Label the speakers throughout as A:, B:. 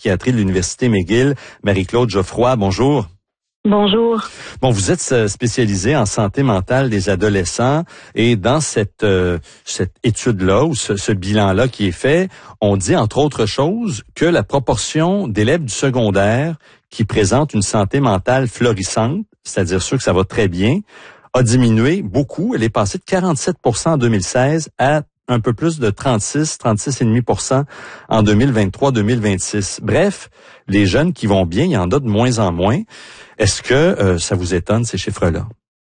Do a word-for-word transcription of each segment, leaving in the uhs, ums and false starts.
A: psychiatrie de l'Université McGill. Marie-Claude Geoffroy, bonjour.
B: Bonjour.
A: Bon, vous êtes spécialisée en santé mentale des adolescents et dans cette euh, cette étude-là ou ce, ce bilan-là qui est fait, on dit entre autres choses que la proportion d'élèves du secondaire qui présentent une santé mentale florissante, c'est-à-dire ceux que ça va très bien, a diminué beaucoup. Elle est passée de quarante-sept pour cent en deux mille seize à un peu plus de trente-six, trente-six virgule cinq pour cent en deux mille vingt-trois deux mille vingt-six. Bref, les jeunes qui vont bien, il y en a de moins en moins. Est-ce que euh, ça vous étonne, ces chiffres-là?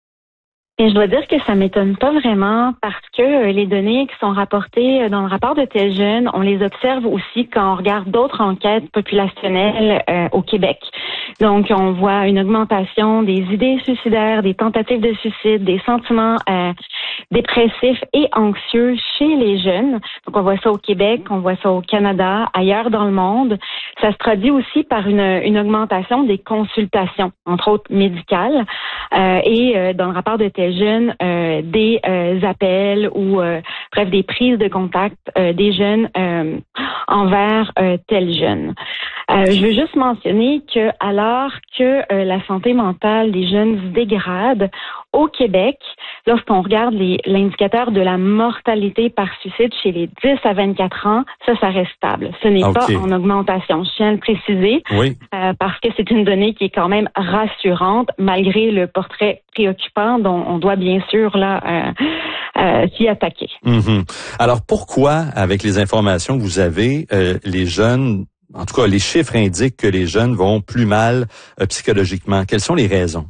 B: Et je dois dire que ça m'étonne pas vraiment parce que euh, les données qui sont rapportées dans le rapport de Tel Jeune, on les observe aussi quand on regarde d'autres enquêtes populationnelles euh, au Québec. Donc, on voit une augmentation des idées suicidaires, des tentatives de suicide, des sentiments euh, dépressifs et anxieux chez les jeunes. Donc, on voit ça au Québec, on voit ça au Canada, ailleurs dans le monde. Ça se traduit aussi par une, une augmentation des consultations, entre autres médicales, euh, et euh, dans le rapport de Tel Jeune, euh, des euh, appels ou euh, bref des prises de contact euh, des jeunes euh, envers euh, Tel Jeune. Euh, je veux juste mentionner que alors que euh, la santé mentale des jeunes se dégrade au Québec, lorsqu'on regarde les, l'indicateur de la mortalité par suicide chez les dix à vingt-quatre ans, ça, ça reste stable. Ce n'est okay. pas en augmentation. Je tiens à le préciser
A: oui.
B: euh, parce que c'est une donnée qui est quand même rassurante malgré le portrait préoccupant dont on doit bien sûr là euh, euh, s'y attaquer.
A: Mm-hmm. Alors pourquoi, avec les informations que vous avez, euh, les jeunes, en tout cas les chiffres indiquent que les jeunes vont plus mal euh, psychologiquement? Quelles sont les raisons?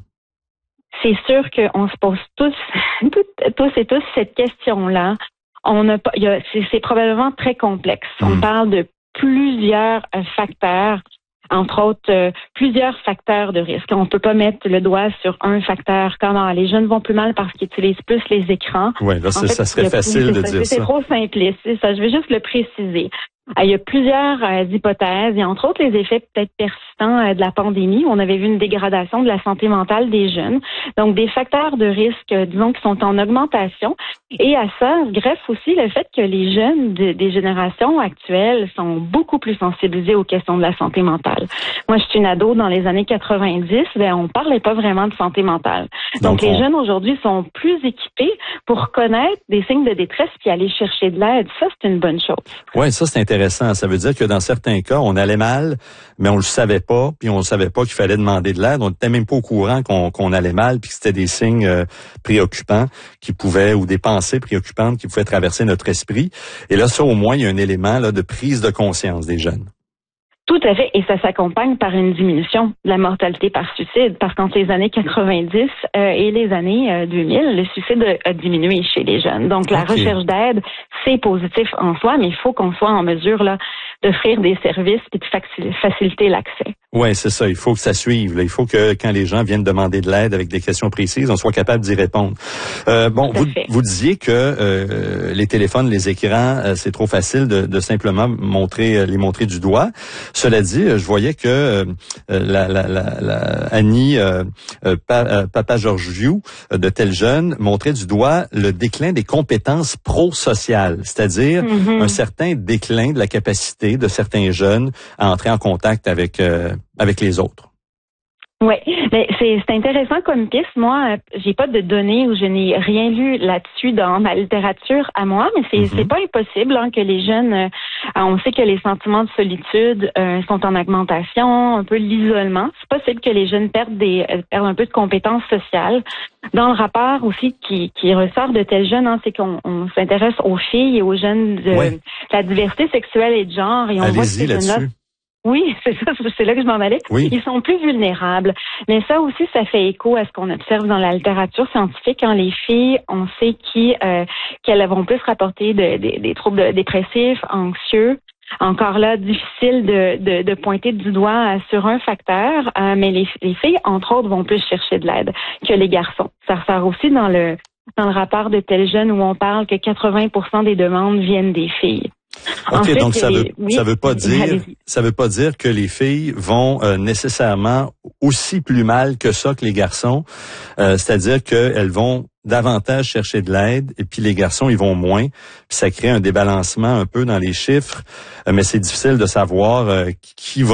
B: C'est sûr qu'on se pose tous, tous et tous cette question-là. On a pas, il y a, c'est, c'est probablement très complexe. Mmh. On parle de plusieurs euh, facteurs, entre autres euh, plusieurs facteurs de risque. On peut pas mettre le doigt sur un facteur comme ah, les jeunes vont plus mal parce qu'ils utilisent plus les écrans.
A: Oui, là, c'est, fait, ça serait facile de
B: ça,
A: dire
B: c'est,
A: ça.
B: C'est trop simpliste, c'est ça. Je vais juste le préciser. Il y a plusieurs euh, hypothèses. Il y a entre autres les effets peut-être persistants euh, de la pandémie où on avait vu une dégradation de la santé mentale des jeunes. Donc, des facteurs de risque, euh, disons, qui sont en augmentation. Et à ça se greffe aussi le fait que les jeunes de, des générations actuelles sont beaucoup plus sensibilisés aux questions de la santé mentale. Moi, je suis une ado dans les années quatre-vingt-dix, ben, on parlait pas vraiment de santé mentale. Donc, Donc les on... jeunes aujourd'hui sont plus équipés pour connaître des signes de détresse puis aller chercher de l'aide. Ça, c'est une bonne chose.
A: Oui, ça, c'est intéressant. Intéressant. Ça veut dire que dans certains cas, on allait mal, mais on le savait pas, puis on ne savait pas qu'il fallait demander de l'aide. On n'était même pas au courant qu'on, qu'on allait mal, puis que c'était des signes euh, préoccupants qui pouvaient, ou des pensées préoccupantes qui pouvaient traverser notre esprit. Et là, ça, au moins, il y a un élément là de prise de conscience des jeunes.
B: Tout à fait, et ça s'accompagne par une diminution de la mortalité par suicide, parce qu'entre les années quatre-vingt-dix euh, et les années euh, deux mille, le suicide a, a diminué chez les jeunes. Donc, la okay. recherche d'aide, c'est positif en soi, mais il faut qu'on soit en mesure là d'offrir des services et de faciliter l'accès.
A: Oui, c'est ça. Il faut que ça suive. Là. Il faut que quand les gens viennent demander de l'aide avec des questions précises, on soit capable d'y répondre. Euh, bon, vous, vous disiez que euh, les téléphones, les écrans, euh, c'est trop facile de, de simplement montrer, euh, les montrer du doigt. Cela dit, je voyais que euh, la, la, la, la Annie euh, euh, Papa Georgiou de Tel Jeune montrait du doigt le déclin des compétences prosociales, c'est-à-dire mm-hmm. un certain déclin de la capacité de certains jeunes à entrer en contact avec euh, avec les autres.
B: Oui, mais c'est, c'est intéressant comme piste. Moi, j'ai pas de données ou je n'ai rien lu là-dessus dans ma littérature à moi, mais c'est, mm-hmm. c'est pas impossible hein, que les jeunes, euh, on sait que les sentiments de solitude euh, sont en augmentation, un peu l'isolement. C'est possible que les jeunes perdent des euh, perdent un peu de compétences sociales. Dans le rapport aussi qui, qui ressort de Tel Jeune, hein, c'est qu'on on s'intéresse aux filles et aux jeunes de ouais. la diversité sexuelle et de genre, et on
A: Allez-y
B: voit que ces jeunes-là. Oui, c'est ça, c'est là que je m'en allais.
A: Oui.
B: Ils sont plus vulnérables. Mais ça aussi, ça fait écho à ce qu'on observe dans la littérature scientifique. Quand les filles, on sait qui, euh, qu'elles vont plus rapporter de, de, des troubles dépressifs, anxieux. Encore là, difficile de, de, de pointer du doigt sur un facteur, euh, mais les, les filles, entre autres, vont plus chercher de l'aide que les garçons. Ça ressort aussi dans le dans le rapport de Tel Jeune où on parle que quatre-vingts pour cent des demandes viennent des filles.
A: OK,
B: en fait,
A: donc ça veut
B: oui,
A: ça veut pas dire
B: allez-y.
A: ça veut pas dire que les filles vont euh, nécessairement aussi plus mal que ça que les garçons. Euh, c'est-à-dire qu'elles vont davantage chercher de l'aide et puis les garçons ils vont moins. Puis ça crée un débalancement un peu dans les chiffres, euh, mais c'est difficile de savoir euh, qui va